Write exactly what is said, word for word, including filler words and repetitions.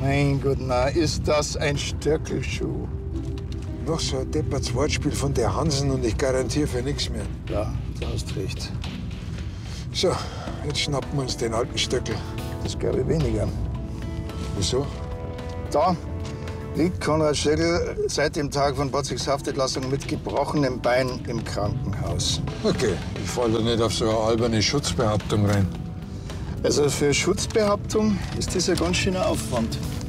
Mein Gott, na, ist das ein Stöckelschuh. Noch so ein deppertes Wortspiel von der Hansen und ich garantiere für nichts mehr. Ja, du hast recht. So, jetzt schnappen wir uns den alten Stöckel. Das glaube ich weniger. Wieso? Da liegt Konrad Stöckel seit dem Tag von Botzigs Haftentlassung mit gebrochenem Bein im Krankenhaus. Okay, ich falle da nicht auf so eine alberne Schutzbehauptung rein. Also für Schutzbehauptung ist das ein ganz schöner Aufwand.